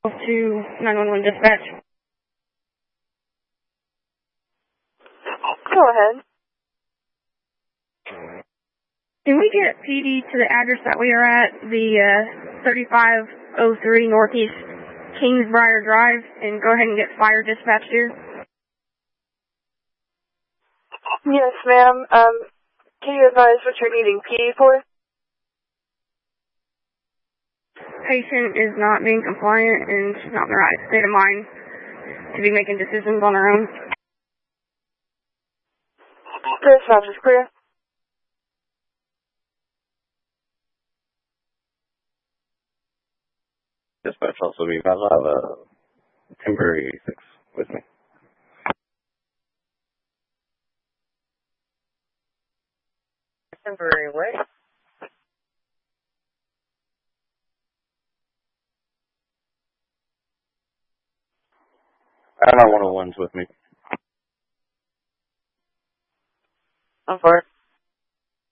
to 911 dispatch. Go ahead. Can we get PD to the address that we are at, the 3503 Northeast Kingsbriar Drive, and go ahead and get fire dispatched here? Yes, ma'am. Can you advise what you're needing PD for? Patient is not being compliant and not in the right state of mind to be making decisions on her own. Dispatch is clear. Dispatch also be valid. I have a temporary 86 with me. Temporary what? I have my 101s with me. I'm for it.